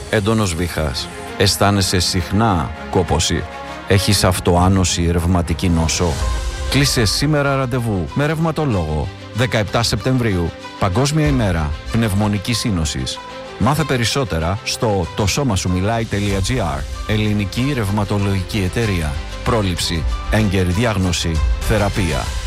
έντονος βήχας, αισθάνεσαι συχνά κόπωση, έχεις αυτοάνωση, ρευματική νόσο. Κλείσε σήμερα ραντεβού με ρευματολόγο. 17 Σεπτεμβρίου, Παγκόσμια ημέρα πνευμονικής σύνοσης. Μάθε περισσότερα στο tosoma-σου-milai.gr. Ελληνική ρευματολογική εταιρεία. Πρόληψη, έγκαιρη διάγνωση, θεραπεία.